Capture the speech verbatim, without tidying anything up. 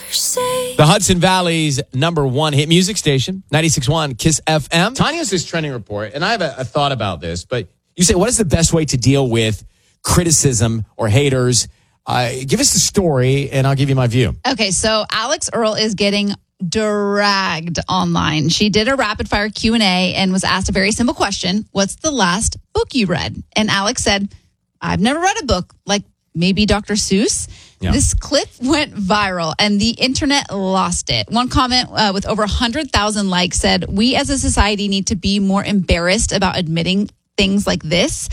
The Hudson Valley's number one hit music station, ninety-six point one Kiss F M. Tanya has this trending report, and I have a, a thought about this, but you say, what is the best way to deal with criticism or haters? Uh, give us the story, and I'll give you my view. Okay, so Alex Earl is getting dragged online. She did a rapid fire Q and A and was asked a very simple question. What's the last book you read? And Alex said, I've never read a book, like maybe Doctor Seuss. Yeah. This clip went viral and the internet lost it. One comment uh, with over one hundred thousand likes said, we as a society need to be more embarrassed about admitting things like this.